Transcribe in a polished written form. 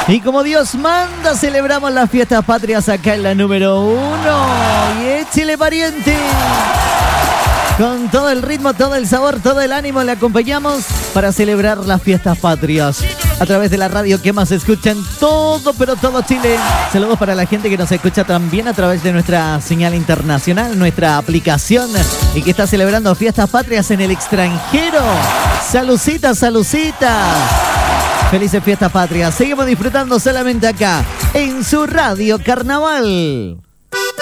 Y como Dios manda, celebramos las fiestas patrias acá en la número 1. Y échele, pariente. Con todo el ritmo, todo el sabor, todo el ánimo le acompañamos para celebrar las fiestas patrias a través de la radio que más escucha en todo, pero todo Chile. Saludos para la gente que nos escucha también a través de nuestra señal internacional, nuestra aplicación, y que está celebrando fiestas patrias en el extranjero. Salucita, salucita. Felices fiestas patrias. Seguimos disfrutando solamente acá en su Radio Carnaval.